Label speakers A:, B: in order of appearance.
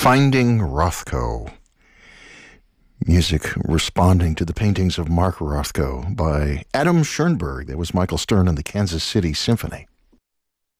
A: Finding Rothko. Music responding to the paintings of Mark Rothko by Adam Schoenberg. That was Michael Stern and the Kansas City Symphony.